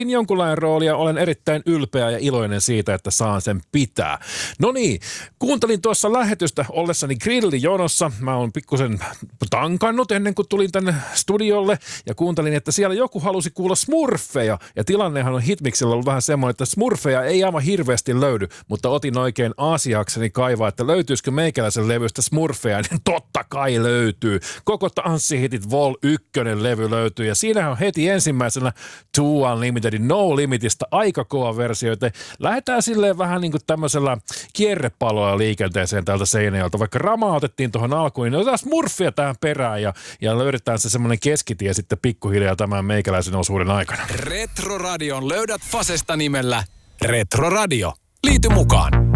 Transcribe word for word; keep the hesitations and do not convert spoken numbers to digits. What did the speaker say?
jonkunlainen rooli ja olen erittäin ylpeä ja iloinen siitä, että saan sen pitää. No niin, kuuntelin tuossa lähetystä ollessani grillijonossa. Mä oon pikkusen tankannut ennen kuin tulin tänne studiolle ja kuuntelin, että siellä joku halusi kuulla Smurfeja. Ja tilannehan on Hitmixillä ollut vähän semmoinen, että Smurfeja ei aivan hirveästi löydy, mutta otin oikein aasiakseni kaivaa, että löytyisikö meikäläisen levystä Smurfeja, niin totta kai löytyy. Koko tanssihitit Vol yksi levy löytyy ja siinähän on heti ensimmäisenä Too Unlimited No Limitistä aika kova versio, joten lähdetään silleen vähän niin kuin tämmöisellä kierrepaloa liikenteeseen täältä Seinäjoelta. Vaikka Ramaa otettiin tuohon alkuun, niin otetaan Smurfia tähän perään ja, ja löydetään se semmoinen keskitie sitten pikkuhiljaa tämän meikäläisen osuuden aikana. Retroradion löydät Fasesta nimellä Retroradio. Liity mukaan.